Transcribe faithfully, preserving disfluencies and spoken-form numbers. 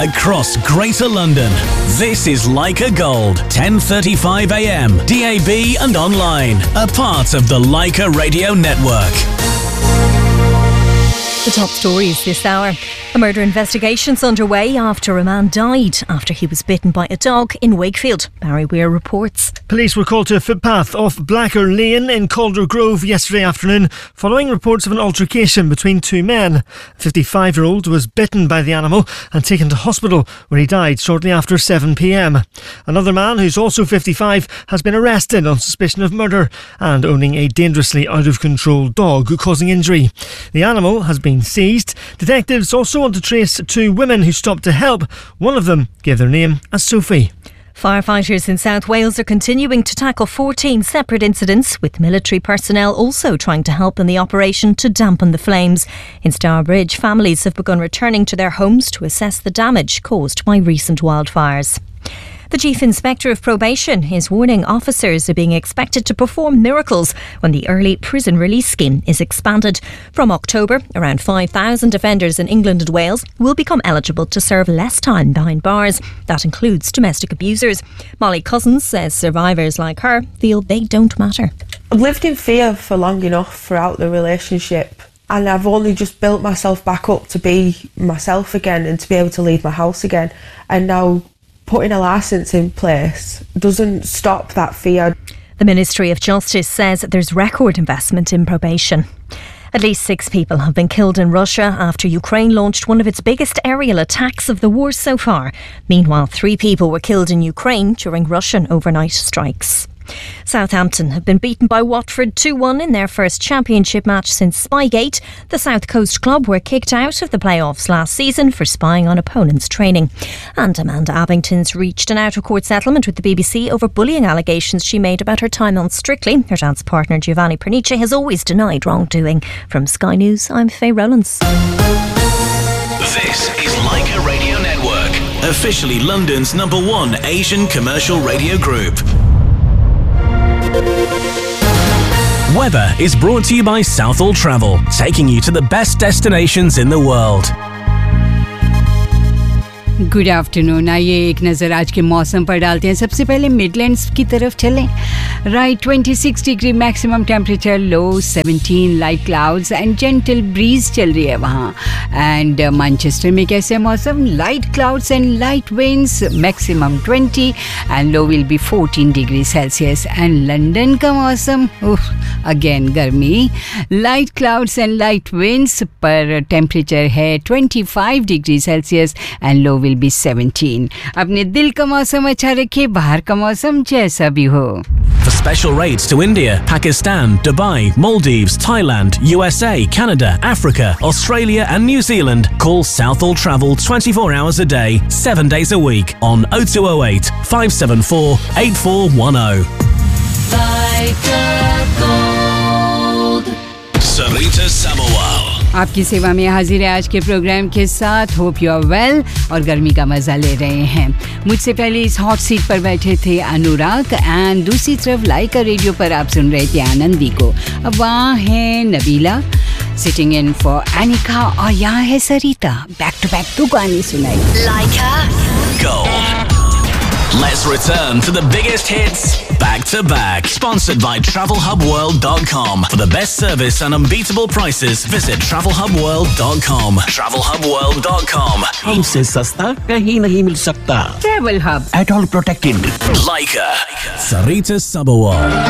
across Greater London. This is Leica Gold, ten thirty-five a m, D A B and online. A part of the Leica Radio Network. The top stories this hour. A murder investigation's underway after a man died after he was bitten by a dog in Wakefield. Barry Weir reports. Police were called to a footpath off Blacker Lane in Calder Grove yesterday afternoon following reports of an altercation between two men. A fifty-five-year-old was bitten by the animal and taken to hospital where he died shortly after seven p m. Another man, who's also fifty-five, has been arrested on suspicion of murder and owning a dangerously out-of-control dog causing injury. The animal has been seized. Detectives also want to trace two women who stopped to help. One of them gave their name as Sophie. Firefighters in South Wales are continuing to tackle fourteen separate incidents, with military personnel also trying to help in the operation to dampen the flames. In Stourbridge, families have begun returning to their homes to assess the damage caused by recent wildfires. The Chief Inspector of Probation is warning officers are being expected to perform miracles when the early prison release scheme is expanded. From October, around five thousand offenders in England and Wales will become eligible to serve less time behind bars. That includes domestic abusers. Molly Cousins says survivors like her feel they don't matter. I've lived in fear for long enough throughout the relationship, and I've only just built myself back up to be myself again and to be able to leave my house again. And now putting a licence in place doesn't stop that fear. The Ministry of Justice says there's record investment in probation. At least six people have been killed in Russia after Ukraine launched one of its biggest aerial attacks of the war so far. Meanwhile, three people were killed in Ukraine during Russian overnight strikes. Southampton have been beaten by Watford two one in their first championship match since Spygate. The South Coast club were kicked out of the playoffs last season for spying on opponents' training. And Amanda Abington's reached an out-of-court settlement with the B B C over bullying allegations she made about her time on Strictly. Her dance partner Giovanni Pernice has always denied wrongdoing. From Sky News, I'm Faye Rowlands. This is Leica Radio Network, officially London's number one Asian commercial radio group. Weather is brought to you by Southall Travel, taking you to the best destinations in the world. Good afternoon. आइए एक नज़र आज के मौसम पर डालते हैं. सबसे पहले मिडलैंड्स की तरफ चलें. राइट, छब्बीस degree maximum temperature, low seventeen, light clouds and gentle bridge चल रही है वहाँ. एंड मैनचेस्टर में कैसे है मौसम? Light clouds and light winds, maximum twenty and low will be fourteen degree Celsius. And London का मौसम, अगेन गर्मी, light clouds and light winds, पर टेम्परेचर है twenty five degree Celsius and low will be seventeen. अपने दिल का मौसम अच्छा रखिए, बाहर का मौसम जैसा भी हो. For special rates to India, Pakistan, Dubai, Maldives, Thailand, U S A, Canada, Africa, Australia and New Zealand, call Southall Travel twenty-four hours a day, seven days a week on oh two oh eight, five seven four, eight four one oh. Sarita Sabawal आपकी सेवा में हाजिर है आज के programme के साथ. Hope you are well और गर्मी का मजा ले रहे हैं. मुझसे पहले इस हॉट सीट पर बैठे थे अनुराग एंड दूसरी तरफ लाइका रेडियो पर आप सुन रहे थे आनंदी को. अब वहाँ है Nabila sitting in for Aneka और यहाँ है सरिता. बैक टू बैक दो गाने सुनाई. Leica Gold. Let's return to the biggest hits back to back. Sponsored by travel hub world dot com. For the best service and unbeatable prices, visit travel hub world dot com. travel hub world dot com. हमसे सस्ता कहीं नहीं मिल सकता. Travel Hub. At all protected. Leica. Sarita Sabawal.